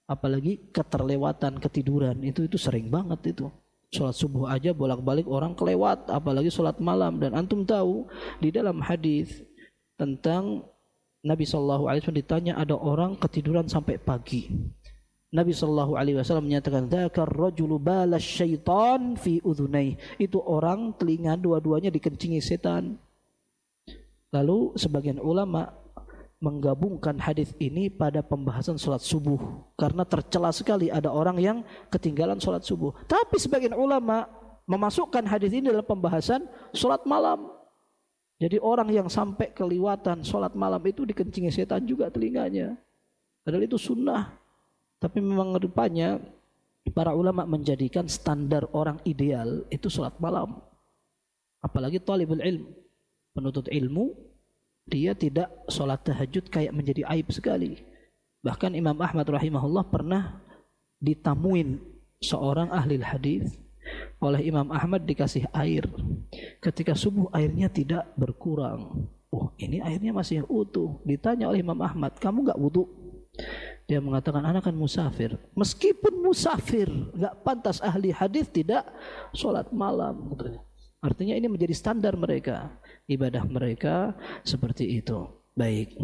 Apalagi keterlewatan, ketiduran, itu sering banget itu. Sholat subuh aja bolak-balik orang kelewat, apalagi sholat malam. Dan antum tahu di dalam hadis tentang Nabi SAW ditanya ada orang ketiduran sampai pagi. Nabi SAW menyatakan, "Dzakar rajulu bala syaitan fi udhunai." Itu orang telinga dua-duanya dikencingi setan. Lalu sebagian ulama menggabungkan hadis ini pada pembahasan sholat subuh karena tercela sekali ada orang yang ketinggalan sholat subuh. Tapi sebagian ulama memasukkan hadis ini dalam pembahasan sholat malam. Jadi orang yang sampai kelewatan sholat malam itu dikencingi setan juga telinganya. Padahal itu sunnah. Tapi memang rupanya para ulama menjadikan standar orang ideal itu sholat malam. Apalagi talibul ilm, penuntut ilmu, dia tidak sholat tahajud kayak menjadi aib sekali. Bahkan Imam Ahmad rahimahullah pernah ditamuin seorang ahli hadis oleh Imam Ahmad, dikasih air. Ketika subuh airnya tidak berkurang. Oh, ini airnya masih utuh. Ditanya oleh Imam Ahmad, kamu gak wudu? Dia mengatakan, anak kan musafir. Meskipun musafir, gak pantas ahli hadis tidak sholat malam. Artinya ini menjadi standar mereka, ibadah mereka seperti itu. Baik.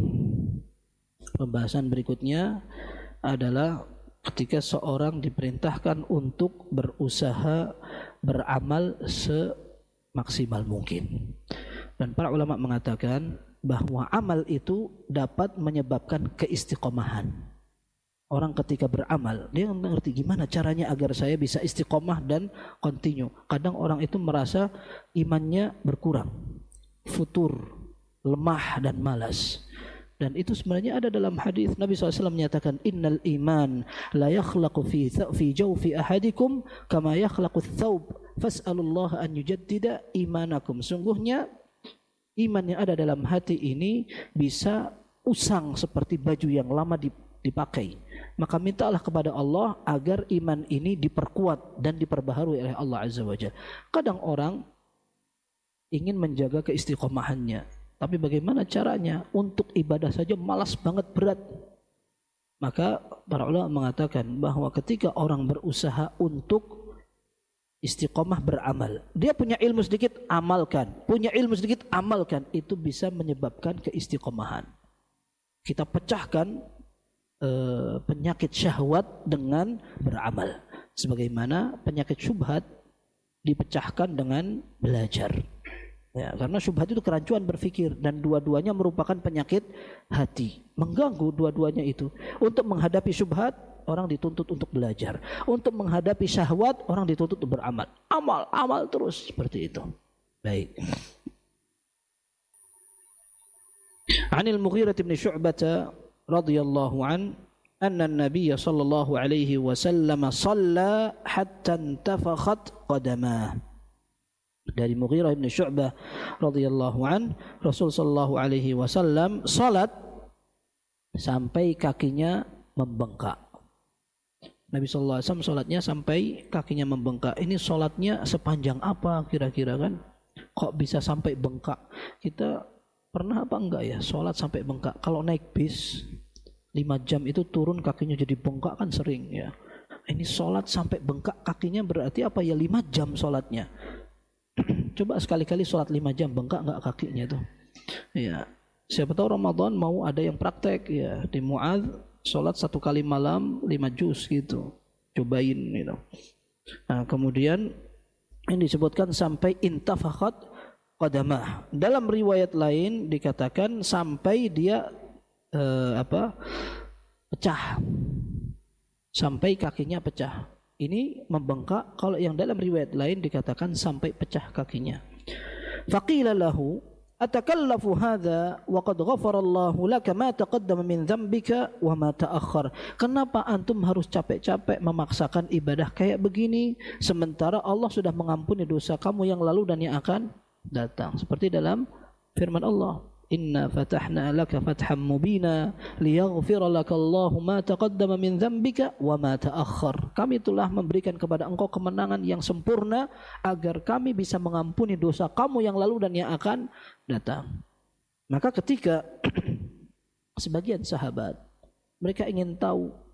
Pembahasan berikutnya adalah ketika seorang diperintahkan untuk berusaha beramal semaksimal mungkin. Dan para ulama mengatakan bahwa amal itu dapat menyebabkan keistiqomahan. Orang ketika beramal, dia mengerti gimana caranya agar saya bisa istiqomah dan continue. Kadang orang itu merasa imannya berkurang, futur, lemah dan malas. Dan itu sebenarnya ada dalam hadis Nabi SAW menyatakan, innal iman la yakhlaqu fi jawfi ahadikum kama yakhlaqu thawb fas'alullaha an yujaddida imanakum. Sungguhnya iman yang ada dalam hati ini bisa usang seperti baju yang lama dipakai. Maka mintalah kepada Allah agar iman ini diperkuat dan diperbaharui oleh Allah Azza wa Jalla. Kadang orang ingin menjaga keistiqomahannya, tapi bagaimana caranya? Untuk ibadah saja malas banget, berat. Maka para ulama mengatakan bahwa ketika orang berusaha untuk istiqomah beramal, dia punya ilmu sedikit, amalkan. Punya ilmu sedikit, amalkan. Itu bisa menyebabkan keistiqomahan. Kita pecahkan penyakit syahwat dengan beramal. Sebagaimana penyakit syubhat dipecahkan dengan belajar. Ya, karena syubhat itu kerancuan berfikir dan dua-duanya merupakan penyakit hati, mengganggu dua-duanya itu. Untuk menghadapi syubhat, orang dituntut untuk belajar. Untuk menghadapi syahwat, orang dituntut untuk beramal. Amal terus seperti itu. Baik. Anil Mughirah bin Syu'bah radhiyallahu an anna an-nabiy sallallahu alaihi wasallam shalla hatta intafakhat qadamah. Dari Mughirah bin Syu'bah radhiyallahu an, Rasul sallallahu alaihi wasallam salat sampai kakinya membengkak. Nabi sallallahu alaihi wasallam salatnya sampai kakinya membengkak. Ini salatnya sepanjang apa kira-kira kan? Kok bisa sampai bengkak? Kita pernah apa enggak ya salat sampai bengkak? Kalau naik bis 5 jam itu turun kakinya jadi bengkak kan sering ya. Ini salat sampai bengkak kakinya berarti apa ya, 5 jam salatnya. Coba sekali-kali sholat 5 jam bengkak enggak kakinya tuh. Ya, siapa tahu Ramadan mau ada yang praktek ya, di Mu'adz sholat 1 kali malam 5 juz gitu. Cobain gitu. Nah, kemudian ini disebutkan sampai intafakhat qadamah. Dalam riwayat lain dikatakan sampai dia pecah. Sampai kakinya pecah. Ini membengkak. Kalau yang dalam riwayat lain dikatakan sampai pecah kakinya. Faqila lahu atakallafu hadha wa qad ghafarallahu laka ma taqaddama min dhanbika wa ma ta'akhkhar. Kenapa antum harus capek-capek memaksakan ibadah kayak begini sementara Allah sudah mengampuni dosa kamu yang lalu dan yang akan datang? Seperti dalam firman Allah, inna fatahna laka fatham mubina liyaghfira laka Allahu ma taqaddama min dhanbika wa ma ta'akhkhar. Kami telah memberikan kepada engkau kemenangan yang sempurna agar kami bisa mengampuni dosa kamu yang lalu dan yang akan datang. Maka ketika sebagian sahabat mereka ingin tahu